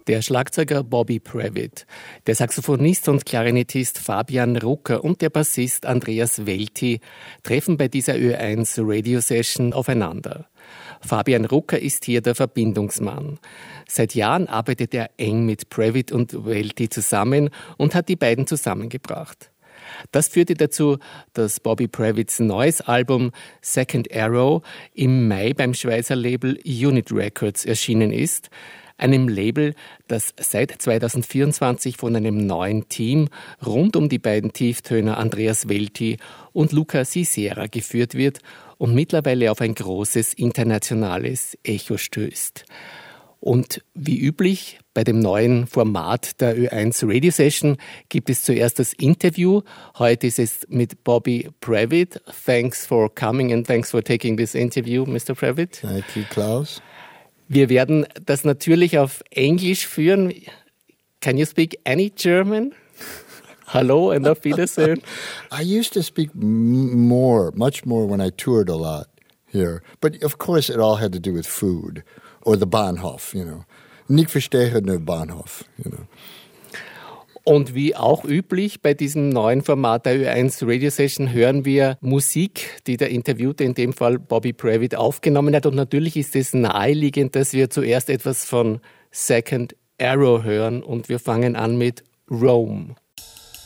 Der Schlagzeuger Bobby Previtt, der Saxophonist und Klarinettist Fabian Rucker und der Bassist Andreas Welti treffen bei dieser Ö1 Radio Session aufeinander. Fabian Rucker ist hier der Verbindungsmann. Seit Jahren arbeitet er eng mit Previtt und Welti zusammen und hat die beiden zusammengebracht. Das führte dazu, dass Bobby Previtts neues Album Second Arrow im Mai beim Schweizer Label Unit Records erschienen ist, einem Label, das seit 2024 von einem neuen Team rund um die beiden Tieftöner Andreas Welti und Luca Sisera geführt wird und mittlerweile auf ein großes internationales Echo stößt. Und wie üblich bei dem neuen Format der Ö1 Radio Session gibt es zuerst das Interview. Heute ist es mit Bobby Previtt. Thanks for coming and thanks for taking this interview, Mr. Previtt. Thank you, Klaus. Wir werden das natürlich auf Englisch führen. Can you speak any German? Hallo and auf Wiedersehen. I used to speak much more when I toured a lot here. But of course it all had to do with food or the Bahnhof, you know. Nicht verstehen der Bahnhof, you know. Und wie auch üblich bei diesem neuen Format der Ö1 Radio Session hören wir Musik, die der Interviewte, in dem Fall Bobby Previtt, aufgenommen hat. Und natürlich ist es naheliegend, dass wir zuerst etwas von Second Arrow hören. Und wir fangen an mit Rome.